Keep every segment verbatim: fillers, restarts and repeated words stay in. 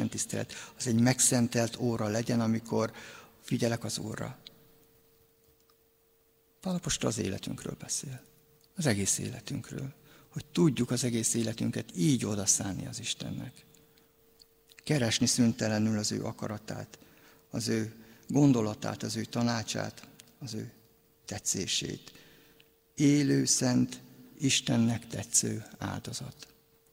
Isten tisztelet, az egy megszentelt óra legyen, amikor figyelek az Úrra. Pál apostol az életünkről beszél, az egész életünkről, hogy tudjuk az egész életünket így odaszánni az Istennek. Keresni szüntelenül az ő akaratát, az ő gondolatát, az ő tanácsát, az ő tetszését. Élő, szent, Istennek tetsző áldozat.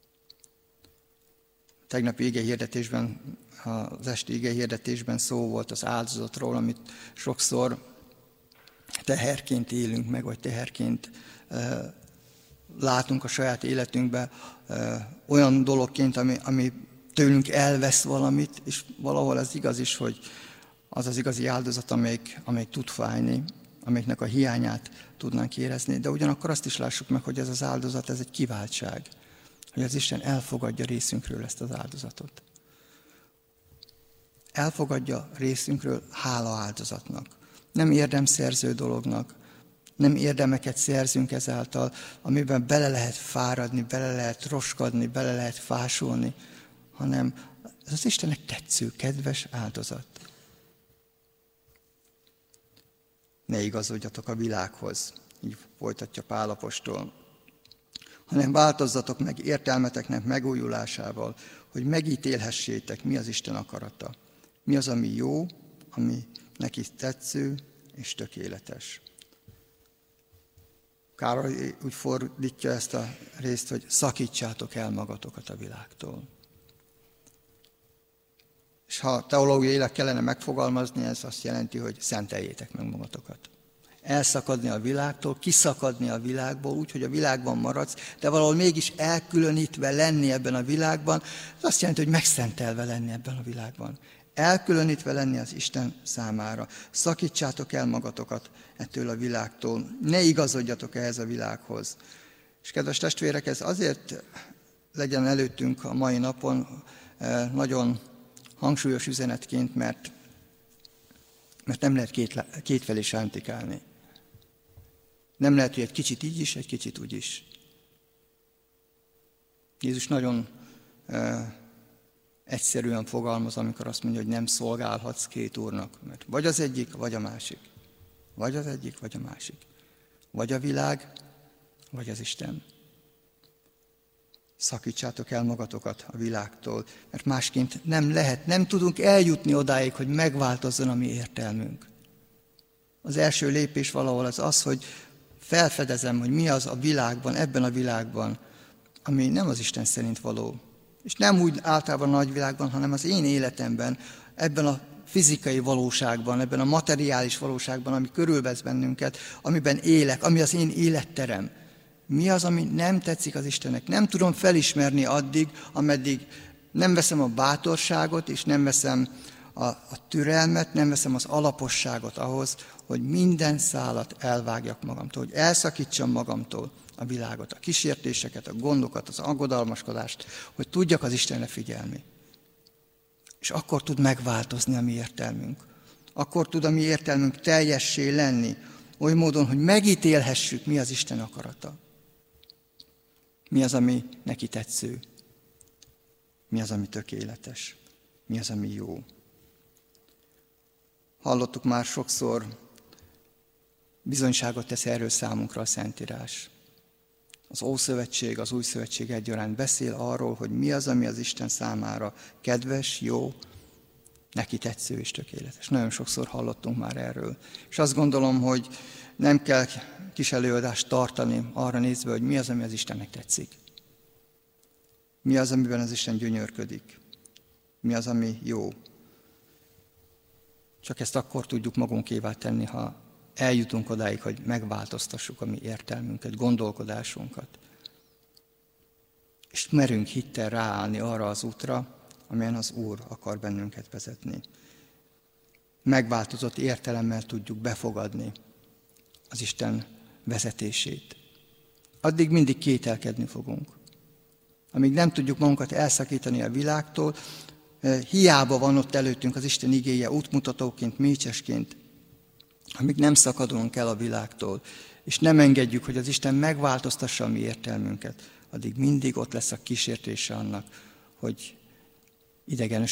Tegnapi igehirdetésben, az esti igehirdetésben szó volt az áldozatról, amit sokszor teherként élünk meg, vagy teherként e, látunk a saját életünkben, e, olyan dologként, ami, ami tőlünk elvesz valamit, és valahol ez igaz is, hogy az az igazi áldozat, amelyik, amelyik tud fájni, amelyiknek a hiányát tudnánk érezni, de ugyanakkor azt is lássuk meg, hogy ez az áldozat, ez egy kiváltság, hogy az Isten elfogadja részünkről ezt az áldozatot. Elfogadja részünkről hála áldozatnak. Nem érdemszerző dolognak, nem érdemeket szerzünk ezáltal, amiben bele lehet fáradni, bele lehet roskadni, bele lehet fásulni, hanem ez az Istennek tetsző, kedves áldozat. Ne igazodjatok a világhoz, így folytatja Pál apostol, hanem változzatok meg értelmeteknek megújulásával, hogy megítélhessétek, mi az Isten akarata. Mi az, ami jó, ami neki tetsző és tökéletes. Károly úgy fordítja ezt a részt, hogy szakítsátok el magatokat a világtól. És ha teológiailag kellene megfogalmazni, ez azt jelenti, hogy szenteljétek meg magatokat. Elszakadni a világtól, kiszakadni a világból, úgy, hogy a világban maradsz, de valahol mégis elkülönítve lenni ebben a világban, ez azt jelenti, hogy megszentelve lenni ebben a világban. Elkülönítve lenni az Isten számára. Szakítsátok el magatokat ettől a világtól, ne igazodjatok ehhez a világhoz. És kedves testvérek, ez azért legyen előttünk a mai napon nagyon hangsúlyos üzenetként, mert, mert nem lehet két, kétfelé sántikálni. Nem lehet, hogy egy kicsit így is, egy kicsit úgy is. Jézus nagyon e, egyszerűen fogalmaz, amikor azt mondja, hogy nem szolgálhatsz két úrnak, mert vagy az egyik, vagy a másik. Vagy az egyik, vagy a másik. Vagy a világ, vagy az Isten. Szakítsátok el magatokat a világtól, mert másként nem lehet, nem tudunk eljutni odáig, hogy megváltozzon a mi értelmünk. Az első lépés valahol az az, hogy felfedezem, hogy mi az a világban, ebben a világban, ami nem az Isten szerint való. És nem úgy általában a nagyvilágban, hanem az én életemben, ebben a fizikai valóságban, ebben a materiális valóságban, ami körülvesz bennünket, amiben élek, ami az én életterem. Mi az, ami nem tetszik az Istennek? Nem tudom felismerni addig, ameddig nem veszem a bátorságot, és nem veszem a, a türelmet, nem veszem az alaposságot ahhoz, hogy minden szálat elvágjak magamtól, hogy elszakítsam magamtól a világot, a kísértéseket, a gondokat, az aggodalmaskodást, hogy tudjak az Istenre figyelni. És akkor tud megváltozni a mi értelmünk. Akkor tud a mi értelmünk teljessé lenni, oly módon, hogy megítélhessük, mi az Isten akarata. Mi az, ami neki tetsző? Mi az, ami tökéletes? Mi az, ami jó? Hallottuk már sokszor, bizonyságot tesz erről számunkra a Szentírás. Az Ószövetség, az Új Szövetség egyaránt beszél arról, hogy mi az, ami az Isten számára kedves, jó, neki tetsző és tökéletes. Nagyon sokszor hallottunk már erről. És azt gondolom, hogy nem kell kis előadást tartani arra nézve, hogy mi az, ami az Istennek tetszik. Mi az, amiben az Isten gyönyörködik. Mi az, ami jó. Csak ezt akkor tudjuk magunkévá tenni, ha eljutunk odáig, hogy megváltoztassuk a mi értelmünket, gondolkodásunkat. És merünk hittel ráállni arra az útra, amelyen az Úr akar bennünket vezetni. Megváltozott értelemmel tudjuk befogadni az Isten vezetését. Addig mindig kételkedni fogunk. Amíg nem tudjuk magunkat elszakítani a világtól, hiába van ott előttünk az Isten igéje útmutatóként, mécsesként, amíg nem szakadunk el a világtól, és nem engedjük, hogy az Isten megváltoztassa a mi értelmünket, addig mindig ott lesz a kísértése annak, hogy idegenül